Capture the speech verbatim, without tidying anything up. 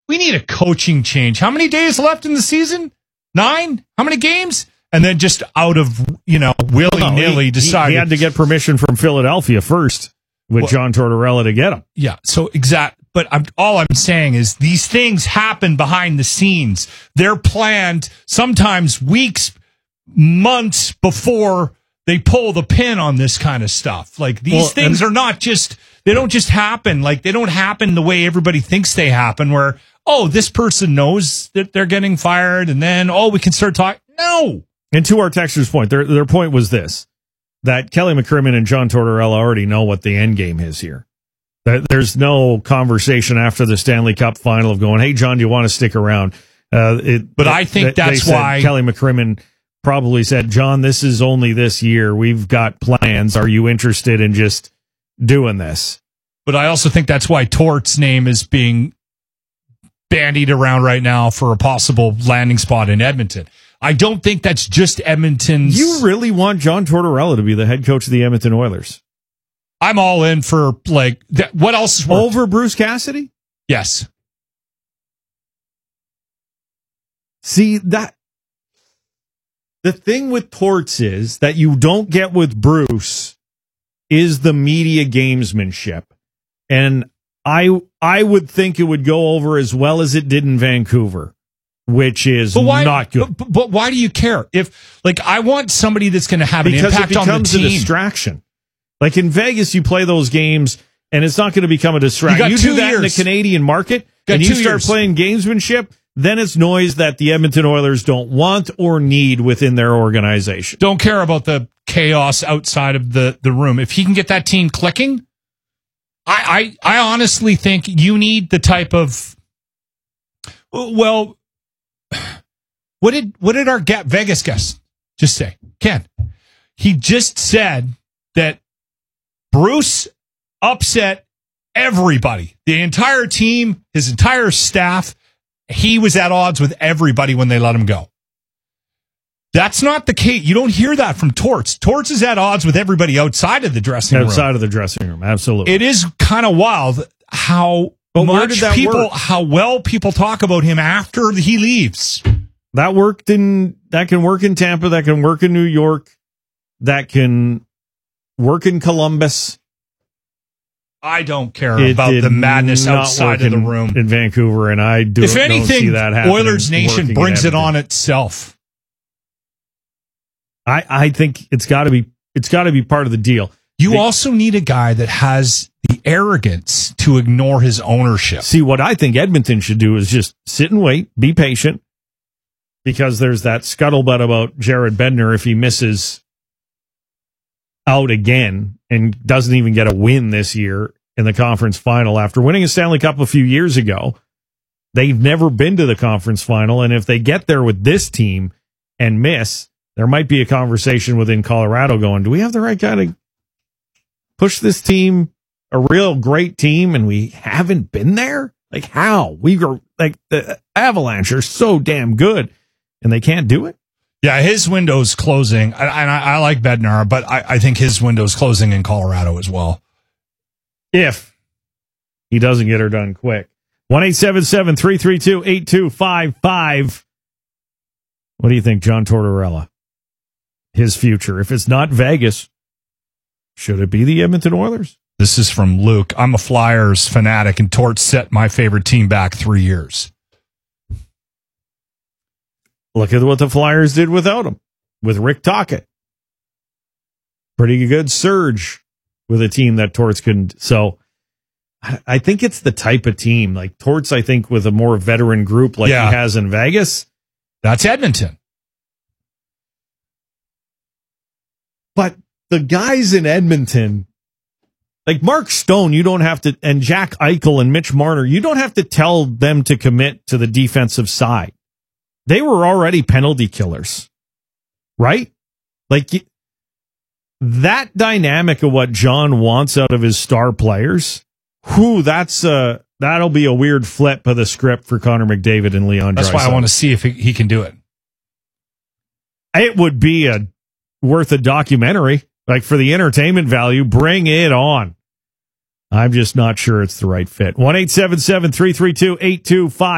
we need a coaching change. How many days left in the season? Nine? How many games? And then just out of, you know, willy-nilly no, he, decided. He had to get permission from Philadelphia first with well, John Tortorella to get him. Yeah, so exact. But I'm, all I'm saying is these things happen behind the scenes. They're planned sometimes weeks, months before they pull the pin on this kind of stuff. Like these well, things are not just, they don't just happen. Like they don't happen the way everybody thinks they happen where, oh, this person knows that they're getting fired and then, oh, we can start talking. No. And to our texter's point, their their point was this, that Kelly McCrimmon and John Tortorella already know what the end game is here. There's no conversation after the Stanley Cup final of going, hey, John, do you want to stick around? Uh, it, but I think they, that's they why Kelly McCrimmon probably said, John, this is only this year. We've got plans. Are you interested in just doing this? But I also think that's why Tort's name is being bandied around right now for a possible landing spot in Edmonton. I don't think that's just Edmonton's. You really want John Tortorella to be the head coach of the Edmonton Oilers? I'm all in for, like, th- what else is worked? Over Bruce Cassidy? Yes. See, that the thing with Torts is that you don't get with Bruce is the media gamesmanship. And I I would think it would go over as well as it did in Vancouver, which is but why, not good. But, but why do you care? If, like, I want somebody that's going to have an because impact it on the becomes team. a distraction. Like in Vegas, you play those games, and it's not going to become a distraction. You, got you two do that years. in the Canadian market, Got and you start years. playing gamesmanship, then it's noise that the Edmonton Oilers don't want or need within their organization. Don't care about the chaos outside of the, the room. If he can get that team clicking, I, I, I honestly think you need the type of, well, what did what did our Vegas guest just say? Ken, he just said that Bruce upset everybody, the entire team, his entire staff. He was at odds with everybody when they let him go. That's not the case. You don't hear that from Torts. Torts is at odds with everybody outside of the dressing room. Outside of the dressing room, absolutely. It is kind of wild how but much people, work? how well people talk about him after he leaves. That worked in, that can work in Tampa, that can work in New York, that can work in Columbus. I don't care it about the madness outside of the in, room. In Vancouver, and I do, if anything, don't see that happening. Oilers Nation brings it on itself. I, I think it's got to be it's got to be part of the deal. You they, also need a guy that has the arrogance to ignore his ownership. See, what I think Edmonton should do is just sit and wait, be patient, because there's that scuttlebutt about Jared Bednar if he misses out again and doesn't even get a win this year in the conference final after winning a Stanley Cup a few years ago. They've never been to the conference final, and if they get there with this team and miss, there might be a conversation within Colorado going, do we have the right guy to push this team, a real great team, and we haven't been there? Like, how? We were, like, the Avalanche are so damn good, and they can't do it? Yeah, his window's closing, and I, I like Bednar, but I, I think his window's closing in Colorado as well. If he doesn't get her done quick. one eight seven seven, three three two, eight two five five. What do you think, John Tortorella? His future. If it's not Vegas, should it be the Edmonton Oilers? This is from Luke. I'm a Flyers fanatic, and Torts set my favorite team back three years. Look at what the Flyers did without him, with Rick Tocchet. Pretty good surge with a team that Torts couldn't. So I think it's the type of team, like Torts, I think, with a more veteran group like yeah. he has in Vegas. That's Edmonton. But the guys in Edmonton, like Mark Stone, you don't have to, and Jack Eichel and Mitch Marner, you don't have to tell them to commit to the defensive side. They were already penalty killers, right? Like that dynamic of what John wants out of his star players, whew, that's uh that'll be a weird flip of the script for Connor McDavid and Leon Draisaitl. That's why I want to see if he, he can do it. It would be a worth a documentary, like for the entertainment value. Bring it on. I'm just not sure it's the right fit. one eight seven seven, three three two, eight two five